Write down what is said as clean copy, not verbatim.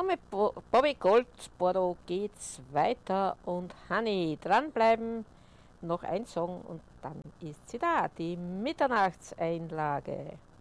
mit Bobby Goldsboro geht's weiter und Honey, dranbleiben, noch ein Song und dann ist sie da, die Mitternachtseinlage.